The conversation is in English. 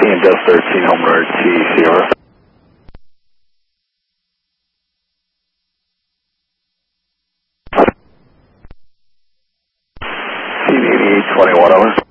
13, Des 13, home runner T, Sierra. Team 88, 21 over.